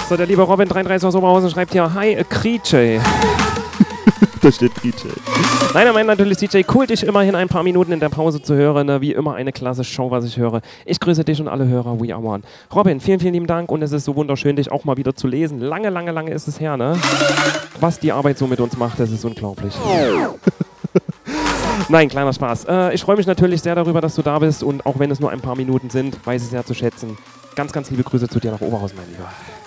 So, der liebe Robin33 aus Oberhausen schreibt hier, hi, Creechay. Da steht DJ. Nein, er meint natürlich DJ, cool, dich immerhin ein paar Minuten in der Pause zu hören. Ne? Wie immer eine klasse Show, was ich höre. Ich grüße dich und alle Hörer, we are one. Robin, vielen, vielen lieben Dank und es ist so wunderschön, dich auch mal wieder zu lesen. Lange, lange, lange ist es her, ne? Was die Arbeit so mit uns macht, das ist unglaublich. Nein, kleiner Spaß. Ich freue mich natürlich sehr darüber, dass du da bist und auch wenn es nur ein paar Minuten sind, weiß ich sehr zu schätzen. Ganz, ganz liebe Grüße zu dir nach Oberhausen, mein Lieber.